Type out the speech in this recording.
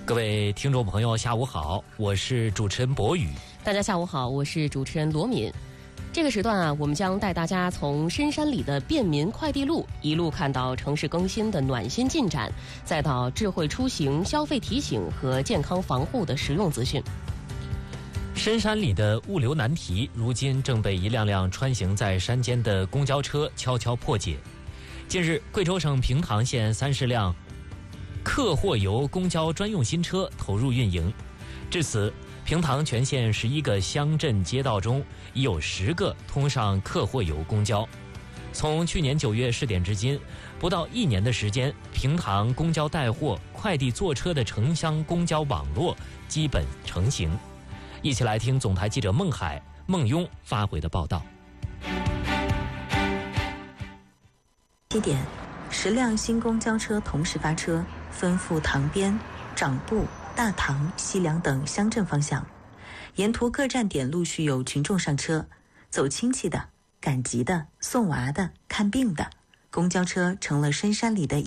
各位听众朋友，下午好，我是主持人博宇。 大家下午好，我是主持人罗敏。这个时段啊，我们将带大家从深山里的便民快递路一路看到城市更新的暖心进展，再到智慧出行、消费提醒和健康防护的实用资讯。 深山里的物流难题，如今正被一辆辆穿行在山间的公交车悄悄破解。近日，贵州省平塘县30辆客货游公交专用新车投入运营，至此，平塘全县11个乡镇街道中已有10个通上客货游公交。从去年9月试点至今，不到1年的时间，平塘公交带货、快递坐车的城乡公交网络基本成型。一起来听总台记者孟海、孟庸发回的报道。 7点，10辆新公交车同时发车，奔赴塘边、长埠、大塘、西凉等乡镇方向。沿途各站点陆续有群众上车，走亲戚的、赶集的、送娃的、看病的，公交车成了深山里的